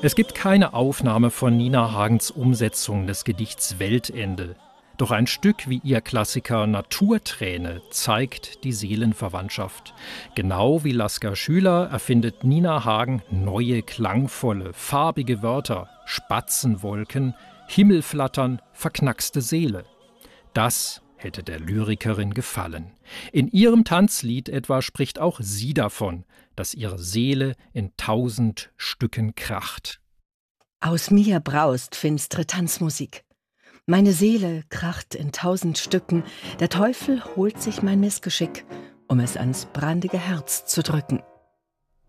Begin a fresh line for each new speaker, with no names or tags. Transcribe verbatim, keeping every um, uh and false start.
Es gibt keine Aufnahme von Nina Hagens Umsetzung des Gedichts Weltende. Doch ein Stück wie ihr Klassiker Naturträne zeigt die Seelenverwandtschaft. Genau wie Lasker Schüler erfindet Nina Hagen neue, klangvolle, farbige Wörter, Spatzenwolken, Himmelflattern, verknackste Seele. Das hätte der Lyrikerin gefallen. In ihrem Tanzlied etwa spricht auch sie davon, dass ihre Seele in tausend Stücken kracht.
Aus mir braust finstre Tanzmusik. Meine Seele kracht in tausend Stücken, der Teufel holt sich mein Missgeschick, um es ans brandige Herz zu drücken.